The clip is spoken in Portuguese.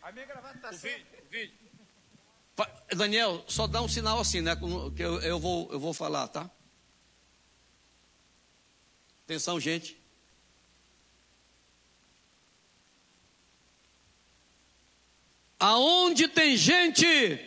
A minha gravata tá certa. Vídeo. Daniel, só dá um sinal assim, né? Que eu vou falar, tá? Atenção, gente. Aonde tem gente